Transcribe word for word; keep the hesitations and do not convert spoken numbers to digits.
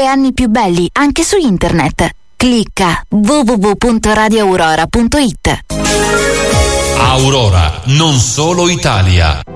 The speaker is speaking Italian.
tre anni più belli anche su internet. Clicca w w w punto radio aurora punto it. Aurora, non solo Italia.